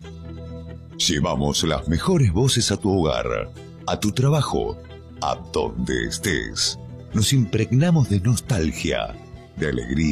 Llevamos las mejores voces a tu hogar, a tu trabajo, a donde estés. Nos impregnamos de nostalgia, de alegría.